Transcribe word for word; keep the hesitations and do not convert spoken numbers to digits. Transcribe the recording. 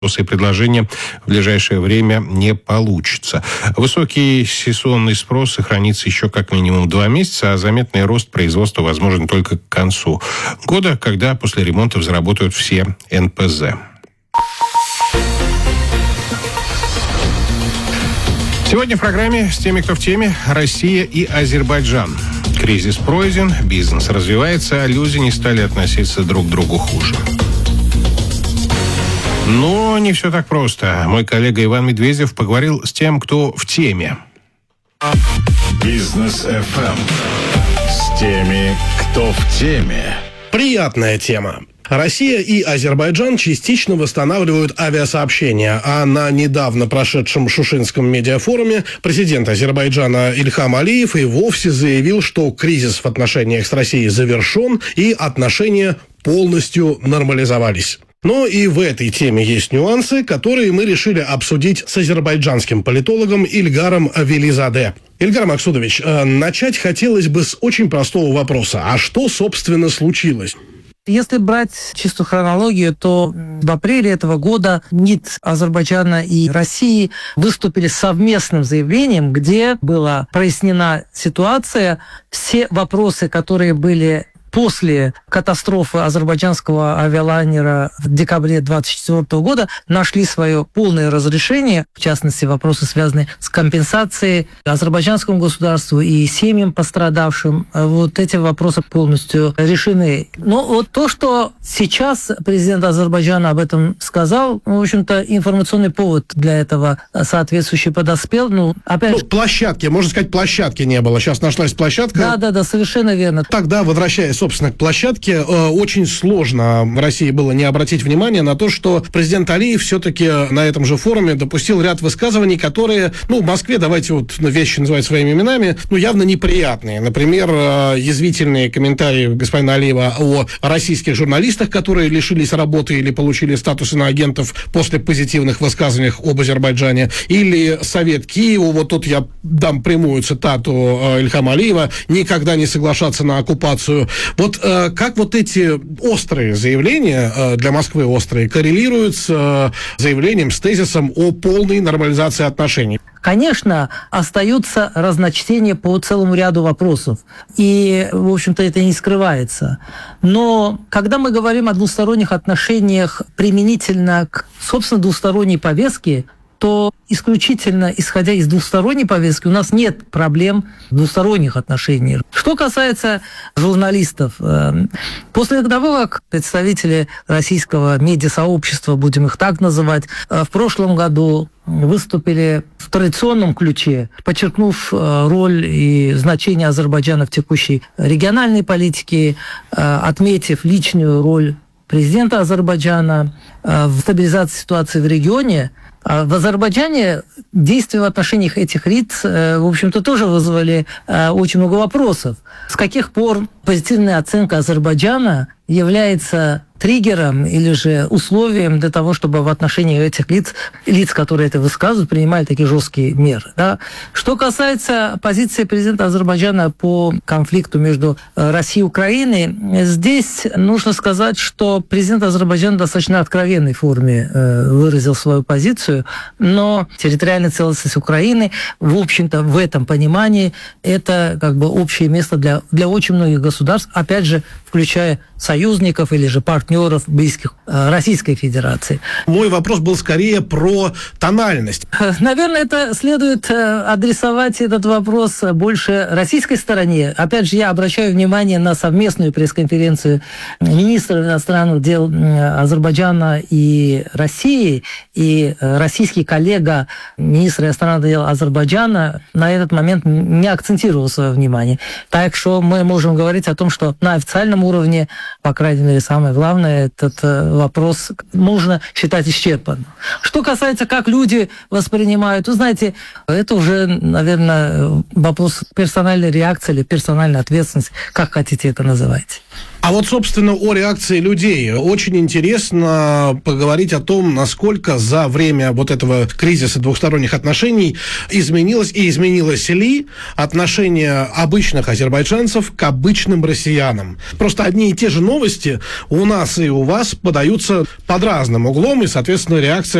и предложения в ближайшее время не получится. Высокий сезонный спрос сохранится еще как минимум два месяца, а заметный рост производства возможен только к концу года, когда после ремонтов заработают все эн пэ зэ. Сегодня в программе с теми, кто в теме, Россия и Азербайджан. Кризис пройден, бизнес развивается, а люди не стали относиться друг к другу хуже. Но не все так просто. Мой коллега Иван Медведев поговорил с тем, кто в теме. Бизнес эф эм. С теми, кто в теме. Приятная тема. Россия и Азербайджан частично восстанавливают авиасообщения, а на недавно прошедшем Шушинском медиафоруме президент Азербайджана Ильхам Алиев и вовсе заявил, что кризис в отношениях с Россией завершен и отношения полностью нормализовались. Но и в этой теме есть нюансы, которые мы решили обсудить с азербайджанским политологом Ильгаром Велизаде. Ильгар Максудович, начать хотелось бы с очень простого вопроса. А что, собственно, случилось? Если брать чистую хронологию, то в апреле этого года МИД Азербайджана и России выступили с совместным заявлением, где была прояснена ситуация, все вопросы, которые были после катастрофы азербайджанского авиалайнера в декабре двадцать четвёртого года нашли свое полное разрешение, в частности, вопросы, связанные с компенсацией азербайджанскому государству и семьям пострадавшим. Вот эти вопросы полностью решены. Но вот то, что сейчас президент Азербайджана об этом сказал, в общем-то, информационный повод для этого соответствующий подоспел. Ну, опять ну, же... площадки, можно сказать, площадки не было. Сейчас нашлась площадка. Да-да-да, совершенно верно. Тогда, возвращаясь собственно, к площадке, очень сложно в России было не обратить внимание на то, что президент Алиев все-таки на этом же форуме допустил ряд высказываний, которые, ну, в Москве, давайте вот вещи называть своими именами, ну, явно неприятные. Например, язвительные комментарии господина Алиева о российских журналистах, которые лишились работы или получили статус иноагентов после позитивных высказываний об Азербайджане, или совет Киеву, вот тут я дам прямую цитату Ильхама Алиева, никогда не соглашаться на оккупацию. Вот э, как вот эти острые заявления, э, для Москвы острые, коррелируют с э, заявлением, с тезисом о полной нормализации отношений? Конечно, остаются разночтения по целому ряду вопросов. И, в общем-то, это не скрывается. Но когда мы говорим о двусторонних отношениях применительно к, собственно, двусторонней повестке, то исключительно исходя из двусторонней повестки у нас нет проблем в двусторонних отношениях. Что касается журналистов, после того, как представители российского медиасообщества, будем их так называть, в прошлом году выступили в традиционном ключе, подчеркнув роль и значение Азербайджана в текущей региональной политике, отметив личную роль президента Азербайджана в стабилизации ситуации в регионе, в Азербайджане действия в отношениях этих лиц, в общем-то, тоже вызвали очень много вопросов. С каких пор позитивная оценка Азербайджана является триггером или же условием для того, чтобы в отношении этих лиц, лиц, которые это высказывают, принимали такие жесткие меры. Да? Что касается позиции президента Азербайджана по конфликту между Россией и Украиной, здесь нужно сказать, что президент Азербайджана в достаточно откровенной форме выразил свою позицию, но территориальная целостность Украины, в общем-то, в этом понимании, это как бы общее место для, для очень многих государств, опять же, включая союзников или же партнеров, близких Российской Федерации. Мой вопрос был скорее про тональность. Наверное, это следует адресовать этот вопрос больше российской стороне. Опять же, я обращаю внимание на совместную пресс-конференцию министров иностранных дел Азербайджана и России, и российский коллега министра иностранных дел Азербайджана на этот момент не акцентировал свое внимание. Так что мы можем говорить о том, что на официальном уровне, по крайней мере, самое главное, этот вопрос можно считать исчерпанным. Что касается, как люди воспринимают, вы знаете, это уже, наверное, вопрос персональной реакции или персональной ответственности, как хотите это называть. А вот, собственно, о реакции людей. Очень интересно поговорить о том, насколько за время вот этого кризиса двухсторонних отношений изменилось и изменилось ли отношение обычных азербайджанцев к обычным россиянам. Просто одни и те же новости у нас и у вас подаются под разным углом, и, соответственно, реакция